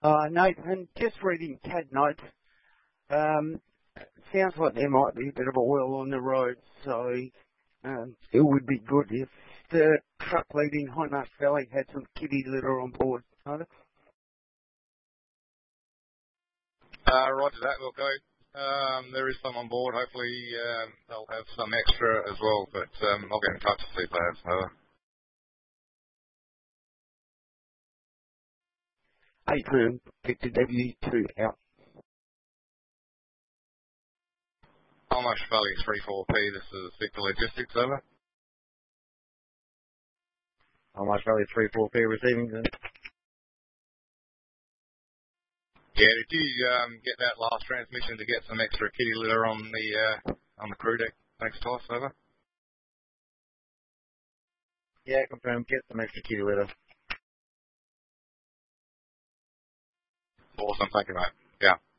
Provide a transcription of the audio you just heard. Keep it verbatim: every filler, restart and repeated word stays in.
Uh, Nathan, just reading C A D notes. Um, sounds like there might be a bit of oil on the road, so um, it would be good if the truck leaving Hindmarsh Valley had some kitty litter on board. Over. Uh, roger that, we'll go. Um, there is some on board. Hopefully um, they'll have some extra as well, but um, I'll get in touch to see if they have. Uh, Adrian, Victor W two out. Hindmarsh Valley three four P, this is Victor Logistics, over. Hindmarsh Valley three four P receiving. Then. Yeah, did you um, get that last transmission to get some extra kitty litter on the uh, on the crew deck? Thanks, Toss, over. Yeah, confirm. Get some extra kitty litter. Awesome, thank you, mate. Yeah.